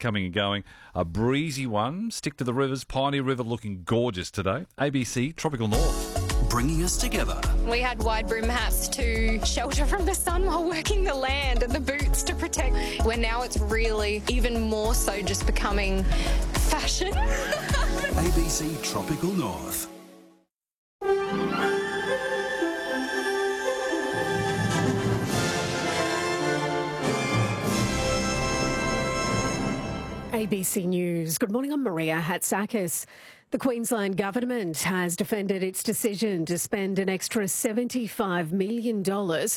coming and going. A breezy one. Stick to the rivers. Pioneer River looking gorgeous today. ABC Tropical North. Bringing us together. We had wide brim hats to shelter from the sun while working the land and the boots to protect. Where now it's really even more so just becoming fashion. ABC Tropical North. ABC News. Good morning, I'm Maria Hatzakis. The Queensland Government has defended its decision to spend an extra $75 million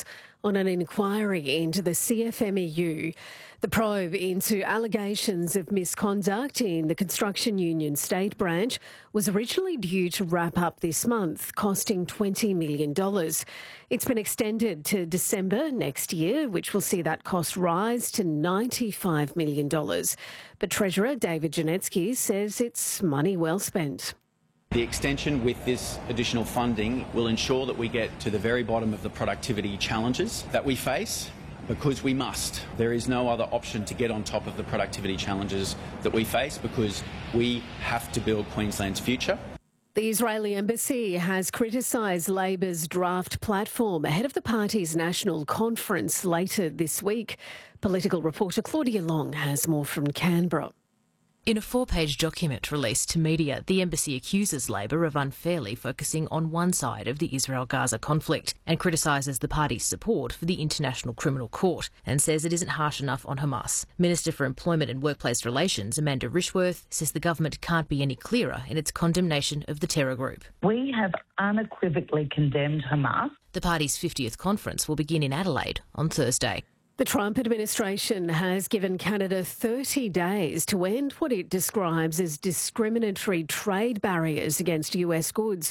on an inquiry into the CFMEU. The probe into allegations of misconduct in the construction union state branch was originally due to wrap up this month, costing $20 million. It's been extended to December next year, which will see that cost rise to $95 million. But Treasurer David Janetsky says it's money well spent. The extension with this additional funding will ensure that we get to the very bottom of the productivity challenges that we face, because we must. There is no other option to get on top of the productivity challenges that we face, because we have to build Queensland's future. The Israeli embassy has criticised Labor's draft platform ahead of the party's national conference later this week. Political reporter Claudia Long has more from Canberra. In a 4-page document released to media, the embassy accuses Labor of unfairly focusing on one side of the Israel-Gaza conflict and criticises the party's support for the International Criminal Court and says it isn't harsh enough on Hamas. Minister for Employment and Workplace Relations, Amanda Rishworth, says the government can't be any clearer in its condemnation of the terror group. We have unequivocally condemned Hamas. The party's 50th conference will begin in Adelaide on Thursday. The Trump administration has given Canada 30 days to end what it describes as discriminatory trade barriers against US goods,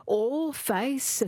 or face a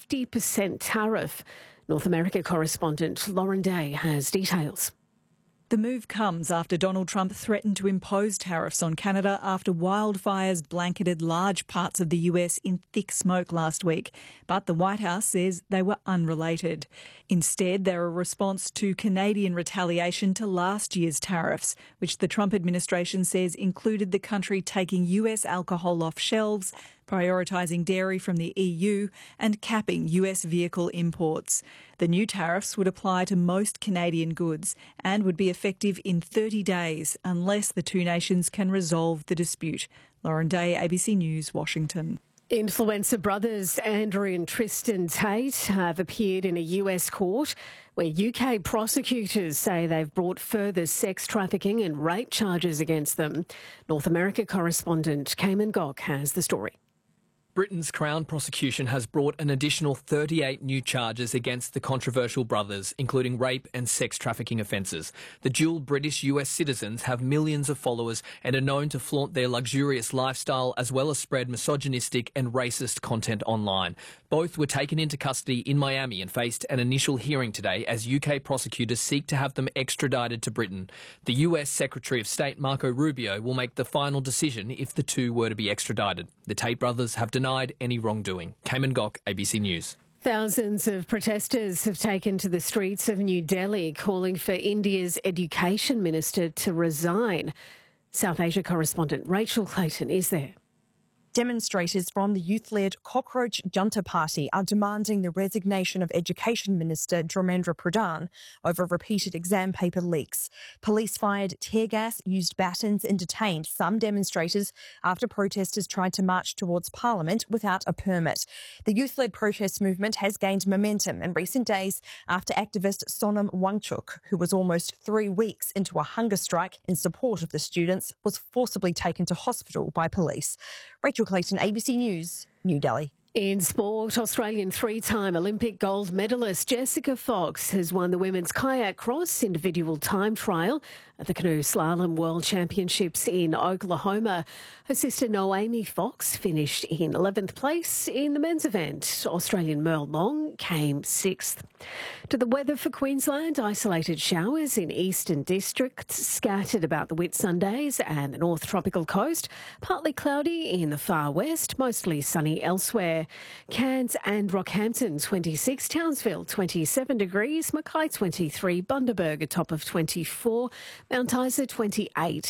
50% tariff. North America correspondent Lauren Day has details. The move comes after Donald Trump threatened to impose tariffs on Canada after wildfires blanketed large parts of the US in thick smoke last week. But the White House says they were unrelated. Instead, they're a response to Canadian retaliation to last year's tariffs, which the Trump administration says included the country taking US alcohol off shelves, prioritising dairy from the EU and capping US vehicle imports. The new tariffs would apply to most Canadian goods and would be effective in 30 days unless the two nations can resolve the dispute. Lauren Day, ABC News, Washington. Influencer brothers Andrew and Tristan Tate have appeared in a US court where UK prosecutors say they've brought further sex trafficking and rape charges against them. North America correspondent Cayman Gok has the story. Britain's Crown prosecution has brought an additional 38 new charges against the controversial brothers, including rape and sex trafficking offences. The dual British-US citizens have millions of followers and are known to flaunt their luxurious lifestyle as well as spread misogynistic and racist content online. Both were taken into custody in Miami and faced an initial hearing today as UK prosecutors seek to have them extradited to Britain. The US Secretary of State Marco Rubio will make the final decision if the two were to be extradited. The Tate brothers have denied any wrongdoing. Cayman Gok, ABC News. Thousands of protesters have taken to the streets of New Delhi calling for India's education minister to resign. South Asia correspondent Rachel Clayton is there. Demonstrators from the youth-led Cockroach Junta Party are demanding the resignation of Education Minister Dharmendra Pradhan over repeated exam paper leaks. Police fired tear gas, used batons and detained some demonstrators after protesters tried to march towards Parliament without a permit. The youth-led protest movement has gained momentum in recent days after activist Sonam Wangchuk, who was almost 3 weeks into a hunger strike in support of the students, was forcibly taken to hospital by police. Rachel Clayton, ABC News, New Delhi. In sport, Australian three-time Olympic gold medalist Jessica Fox has won the women's kayak cross individual time trial at the Canoe Slalom World Championships in Oklahoma. Her sister Noemi Fox finished in 11th place in the men's event. Australian Merle Long came 6th. To the weather for Queensland, isolated showers in eastern districts scattered about the Whitsundays and the North Tropical Coast. Partly cloudy in the far west, mostly sunny elsewhere. Cairns and Rockhampton 26, Townsville 27 degrees, Mackay 23, Bundaberg a top of 24, Mount Isa 28.